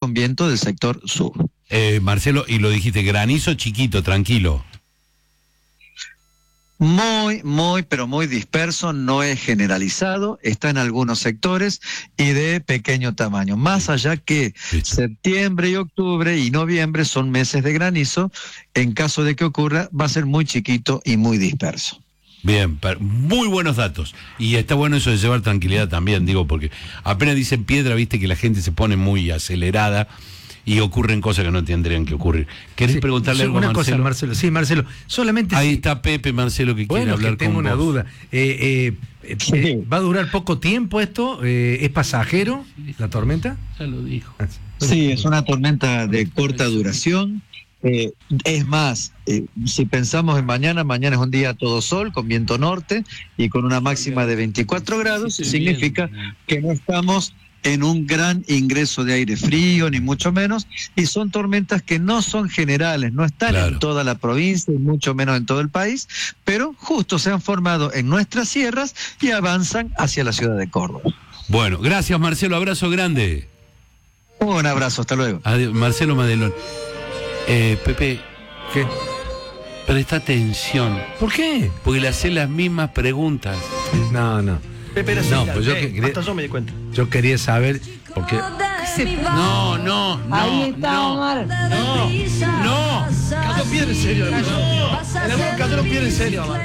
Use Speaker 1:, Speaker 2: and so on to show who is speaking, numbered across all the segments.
Speaker 1: con viento del sector sur.
Speaker 2: Marcelo, y lo dijiste, granizo chiquito, tranquilo.
Speaker 1: Pero muy disperso, no es generalizado, está en algunos sectores y de pequeño tamaño. Más allá que septiembre y octubre y noviembre son meses de granizo, en caso de que ocurra, va a ser muy chiquito y muy disperso.
Speaker 2: Bien, muy buenos datos. Y está bueno eso de llevar tranquilidad también, digo, porque apenas dicen piedra, viste que la gente se pone muy acelerada y ocurren cosas que no tendrían que ocurrir. ¿Querés preguntarle algo a Marcelo?
Speaker 3: Una cosa, Marcelo. Sí, Marcelo, solamente...
Speaker 2: Ahí está Pepe, Marcelo, que quiere hablar con vos.
Speaker 3: Tengo una duda. ¿Va a durar poco tiempo esto? ¿Es pasajero la tormenta?
Speaker 2: Ya lo dijo.
Speaker 1: Sí, es una tormenta de corta duración. Es más, si pensamos en mañana es un día todo sol, con viento norte y con una máxima de 24 grados, significa que no estamos en un gran ingreso de aire frío, ni mucho menos, y son tormentas que no son generales, no están en toda la provincia, y mucho menos en todo el país, pero justo se han formado en nuestras sierras y avanzan hacia la ciudad de Córdoba.
Speaker 2: Bueno, gracias Marcelo, abrazo grande.
Speaker 1: Un abrazo, hasta luego.
Speaker 2: Adiós, Marcelo Madelón. Pepe,
Speaker 3: ¿qué?
Speaker 2: Presta atención.
Speaker 3: ¿Por qué?
Speaker 2: Porque le hacés las mismas preguntas.
Speaker 3: No.
Speaker 4: Pepe era
Speaker 3: no, pues
Speaker 4: hasta yo me di cuenta.
Speaker 3: Yo quería saber, porque...
Speaker 2: No.
Speaker 5: Ahí está, Omar.
Speaker 4: No. Cayó piedra en serio. El amor cayó piedra en serio, Omar.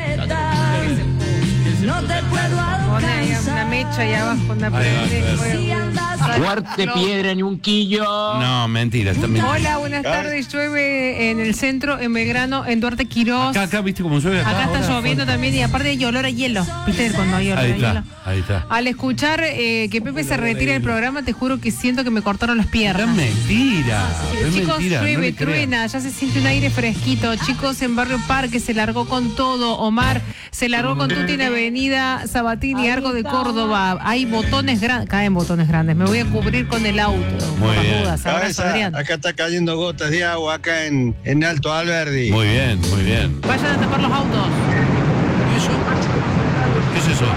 Speaker 5: No te puedo
Speaker 6: Pone ahí una mecha y abajo una
Speaker 7: Fuerte piedra en un quillo.
Speaker 2: No, mentira, está mentira.
Speaker 6: Hola, buenas tardes. Llueve en el centro, en Belgrano, en Duarte Quirós.
Speaker 2: Acá, ¿viste cómo llueve?
Speaker 6: Acá está lloviendo también y aparte hay olor a hielo. ¿Viste cuando hay olor a hielo?
Speaker 2: Ahí está.
Speaker 6: Al escuchar que Pepe se retira del programa, te juro que siento que me cortaron las piernas.
Speaker 2: Es mentira.
Speaker 6: Chicos, llueve,
Speaker 2: no
Speaker 6: truena, ya se siente un aire fresquito. Chicos, en Barrio Parque se largó con todo. Omar se largó con Tuti en Avenida Sabatini, Arco de Córdoba. Hay botones grandes, caen botones grandes. Me voy a cubrir con el auto.
Speaker 2: Muy bien.
Speaker 6: Dudas. Abrazo, Adrián.
Speaker 4: Acá está cayendo gotas de agua, acá en Alto Alberdi.
Speaker 2: Muy bien.
Speaker 6: Vayan a tapar los autos.
Speaker 2: ¿Y eso? ¿Qué es eso?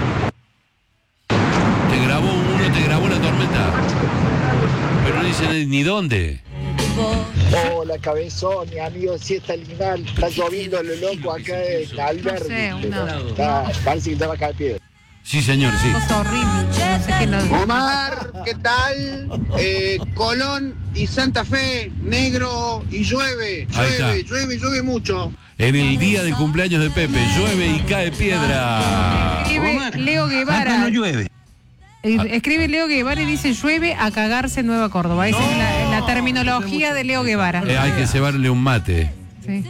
Speaker 2: Te grabó la tormenta. Pero no dice ni dónde.
Speaker 8: Hola cabezón, mi amigo de Siesta Lignal. Está lloviendo lo loco acá en Alberdi. Parece que te va a caer piedra.
Speaker 2: Sí, señor, sí.
Speaker 6: Cosa horrible. No sé qué nos...
Speaker 9: Omar, ¿qué tal? Colón y Santa Fe, negro y llueve. Llueve mucho.
Speaker 2: En el día del cumpleaños de Pepe, llueve y cae piedra.
Speaker 6: Escribe Leo Guevara.
Speaker 1: No llueve.
Speaker 6: Escribe Leo Guevara y dice llueve a cagarse en Nueva Córdoba. Esa es la terminología de Leo Guevara.
Speaker 2: Hay que cebarle un mate.
Speaker 6: Sí.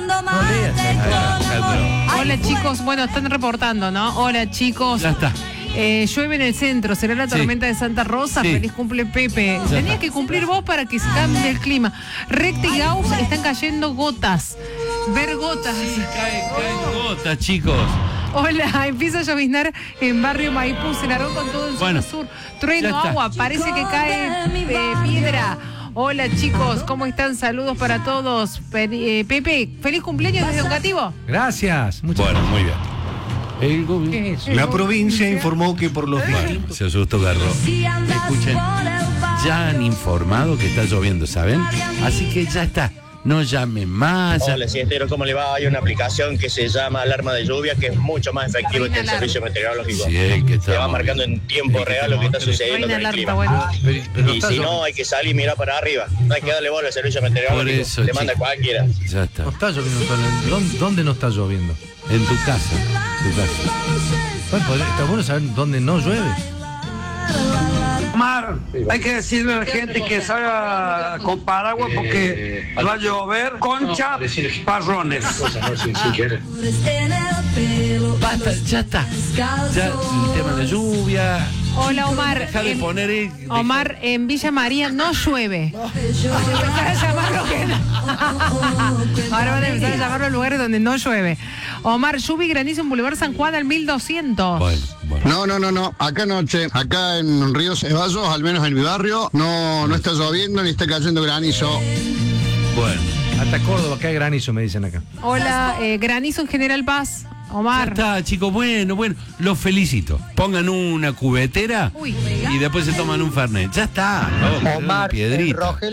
Speaker 6: Hola chicos, bueno, están reportando, ¿no? Hola chicos.
Speaker 2: Ya está.
Speaker 6: Llueve en el centro, será la tormenta de Santa Rosa.
Speaker 2: Sí.
Speaker 6: Feliz cumple Pepe. Tenías que cumplir vos para que se cambie el clima. Recta y Gauss están cayendo gotas. Ver gotas.
Speaker 2: Sí, caen gotas, chicos.
Speaker 6: Hola, empieza a lloviznar en Barrio Maipú, se largó con todo el zona sur. Trueno, agua, parece que cae piedra. Hola chicos, ¿cómo están? Saludos para todos. Pepe, feliz cumpleaños desde Oncativo.
Speaker 3: Gracias.
Speaker 2: Bueno, muy bien.
Speaker 6: ¿Qué es eso?
Speaker 4: La provincia informó que por los distintos...
Speaker 2: Se asustó Garro. Escuchen, ya han informado que está lloviendo, ¿saben? Así que ya está. No llamen más.
Speaker 10: Hola, siestero, ¿cómo le va? Hay una aplicación que se llama Alarma de Lluvia, que es mucho más efectivo que el servicio meteorológico.
Speaker 2: Sí, que
Speaker 10: te va marcando en tiempo real lo que está sucediendo con el clima. Y si no, hay que salir y mirar para arriba. No hay que darle bola al servicio meteorológico.
Speaker 2: Por eso,
Speaker 10: le manda cualquiera.
Speaker 2: Ya está.
Speaker 3: No está lloviendo. ¿Dónde no está lloviendo?
Speaker 2: En tu casa.
Speaker 3: Bueno, está bueno saber dónde no llueve.
Speaker 11: Omar, hay que decirle a la gente que salga con paraguas porque va a llover, concha, parrones.
Speaker 2: Basta, ya está. Ya el tema de lluvia.
Speaker 6: Hola Omar.
Speaker 2: Deja de poner
Speaker 6: Omar, en Villa María no llueve. Ahora van a empezar a llamar los lugares donde no llueve. Omar, lluvia y granizo en Boulevard San Juan al 1200.
Speaker 2: Bueno.
Speaker 9: No. Acá acá en Río Ceballos, al menos en mi barrio, no está lloviendo ni está cayendo granizo.
Speaker 2: Bueno.
Speaker 3: Hasta Córdoba cae granizo, me dicen acá.
Speaker 6: Hola, granizo en General Paz. Omar.
Speaker 2: Ya está, chicos, bueno, los felicito. Pongan una cubetera y después se toman un fernet. Ya está, no,
Speaker 8: Omar,
Speaker 2: piedrita.